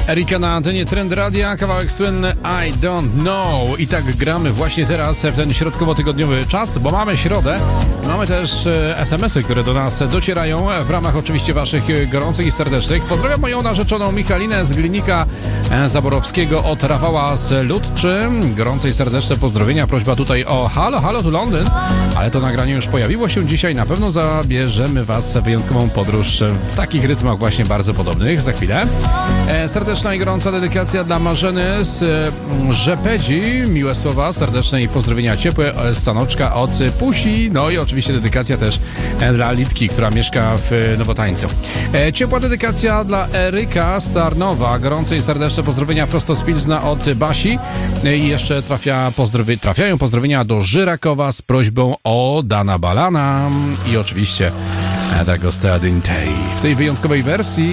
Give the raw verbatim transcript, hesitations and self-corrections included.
Erika na antenie Trend Radia, kawałek słynny I Don't Know. I tak gramy właśnie teraz w ten środkowo-tygodniowy czas, bo mamy środę. Mamy też es em esy, które do nas docierają w ramach oczywiście waszych gorących i serdecznych. Pozdrawiam moją narzeczoną Michalinę z Glinika Zaborowskiego od Rafała z Ludczy. Gorące i serdeczne pozdrowienia. Prośba tutaj o halo, halo tu Londyn. Ale to nagranie już pojawiło się dzisiaj. Na pewno zabierzemy was w wyjątkową podróż w takich rytmach właśnie bardzo podobnych. Za chwilę. Serdeczna i gorąca dedykacja dla Marzeny z Rzepedzi. Miłe słowa, serdeczne i pozdrowienia ciepłe z Sanoczka od Pusi. No i oczywiście dedykacja też dla Litki, która mieszka w Nowotańcu. Ciepła dedykacja dla Eryka z Tarnowa. Gorące i serdeczne pozdrowienia prosto z Pilzna od Basi. I jeszcze trafia pozdrowi- trafiają pozdrowienia do Żyrakowa z prośbą o Dana Balana. I oczywiście D'Agostino Dintei w tej wyjątkowej wersji.